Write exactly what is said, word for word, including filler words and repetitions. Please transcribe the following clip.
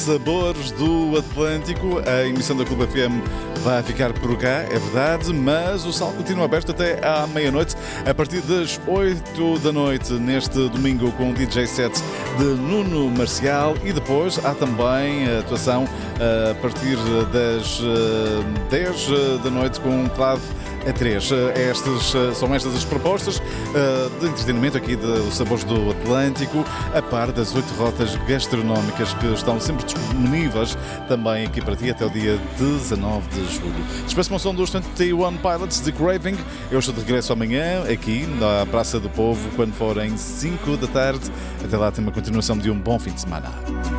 Sabores do Atlântico, a emissão da Clube F M vai ficar por cá, é verdade, mas o sal continua aberto até à meia-noite, a partir das oito da noite, neste domingo, com o D J set de Nuno Marcial, e depois há também a atuação a partir das dez da noite com Clave a três. Estas, são estas as propostas de entretenimento aqui dos Sabores do Atlântico, a par das oito rotas gastronómicas que estão sempre disponíveis também aqui para ti até o dia dezanove de julho. Despeço-me ao som dos vinte e um Pilots de Craving. Eu estou de regresso amanhã aqui na Praça do Povo quando forem cinco da tarde. Até lá, tem uma continuação de um bom fim de semana.